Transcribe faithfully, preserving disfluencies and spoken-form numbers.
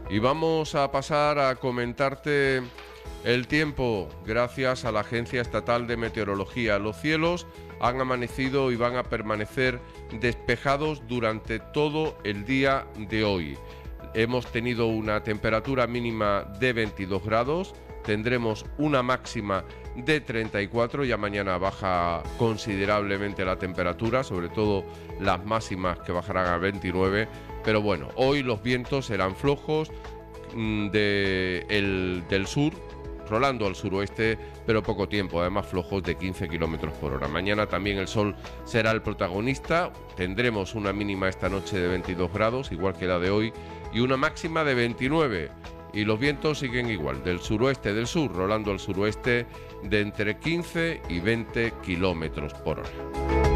Y vamos a pasar a comentarte el tiempo gracias a la Agencia Estatal de Meteorología. Los cielos han amanecido y van a permanecer despejados durante todo el día de hoy. Hemos tenido una temperatura mínima de veintidós grados, tendremos una máxima de treinta y cuatro, ya mañana baja considerablemente la temperatura, sobre todo las máximas que bajarán a veintinueve, pero bueno, hoy los vientos serán flojos mmm, de el, del sur, rolando al suroeste, pero poco tiempo, además flojos de quince kilómetros por hora. Mañana también el sol será el protagonista, tendremos una mínima esta noche de veintidós grados, igual que la de hoy, y una máxima de veintinueve. Y los vientos siguen igual, del suroeste, del sur, rolando al suroeste de entre quince y veinte kilómetros por hora.